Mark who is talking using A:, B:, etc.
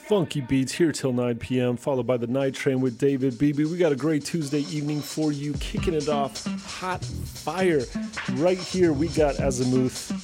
A: funky beats here till 9 p.m., followed by the Night Train with David Beebe. We got a great Tuesday evening for you, kicking it off hot fire. Right here, we got Azimuth